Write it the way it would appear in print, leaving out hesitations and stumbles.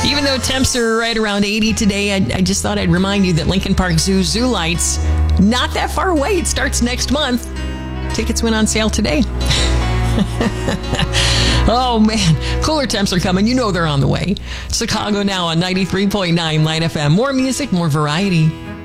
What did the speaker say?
Even though temps are right around 80 today, I just thought I'd remind you that Lincoln Park Zoo Lights, not that far away. It starts next month. Tickets went on sale today. Oh, man. Cooler temps are coming. You know they're on the way. Chicago Now on 93.9 Light FM. More music, more variety.